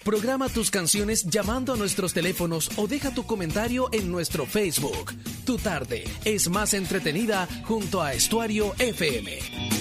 Programa tus canciones llamando a nuestros teléfonos o deja tu comentario en nuestro Facebook. Tu tarde es más entretenida junto a Estuario FM.